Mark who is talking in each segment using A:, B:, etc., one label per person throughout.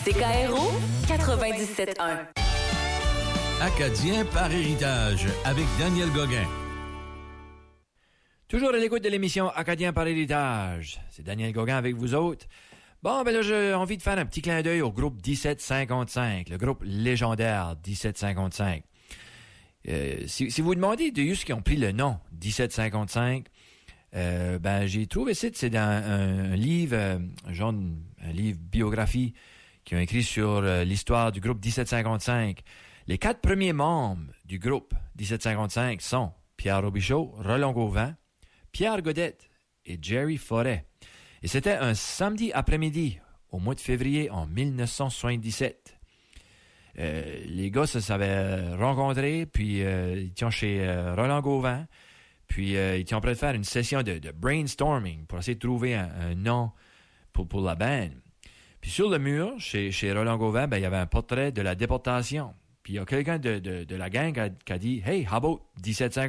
A: CKRO 97.1.
B: Acadien par héritage avec Daniel Gauguin.
C: Toujours à l'écoute de l'émission Acadien par héritage. C'est Daniel Gauguin avec vous autres. Bon, ben là, j'ai envie de faire un petit clin d'œil au groupe 1755, le groupe légendaire 1755. Si vous vous demandez de juste qui ont pris le nom 1755, ben j'ai trouvé c'est dans un livre, un livre biographie qui ont écrit sur l'histoire du groupe 1755. Les 4 premiers membres du groupe 1755 sont Pierre Robichaud, Roland Gauvin, Pierre Godette et Jerry Forêt. Et c'était un samedi après-midi au mois de février en 1977. Les gars se savaient rencontrer, puis ils étaient chez Roland Gauvin, puis ils étaient prêts de faire une session de brainstorming pour essayer de trouver un nom pour la band. Puis sur le mur, chez Roland Gauvin, ben il y avait un portrait de la déportation. Puis il y a quelqu'un de la gang qui a dit « Hey, how about 1755? »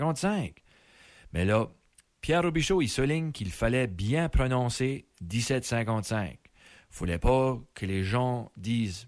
C: Mais là, Pierre Robichaud, il souligne qu'il fallait bien prononcer 1755. Fallait pas que les gens disent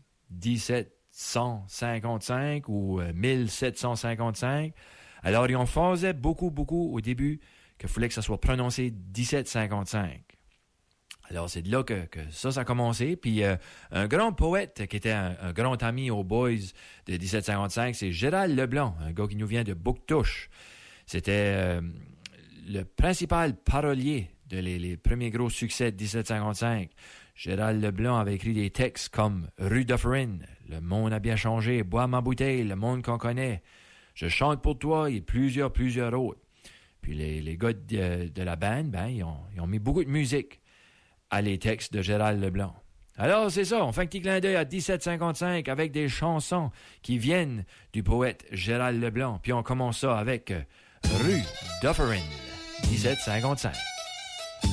C: 1755 ou 1755. Alors, ils en faisaient beaucoup au début qu'il fallait que ça soit prononcé 1755. Alors, c'est de là que ça a commencé. Puis, un grand poète qui était un grand ami aux Boys de 1755, c'est Gérald Leblanc, un gars qui nous vient de Bouctouche. C'était le principal parolier de les premiers gros succès de 1755. Gérald Leblanc avait écrit des textes comme « Rue Dufferin »,« Le monde a bien changé »,« Bois ma bouteille »,« Le monde qu'on connaît »,« Je chante pour toi » et plusieurs autres. Puis, les gars de la band, ben, ils ont mis beaucoup de musique à les textes de Gérald Leblanc. Alors, c'est ça, on fait un petit clin d'œil à 1755 avec des chansons qui viennent du poète Gérald Leblanc. Puis on commence ça avec Rue Dufferin, 1755.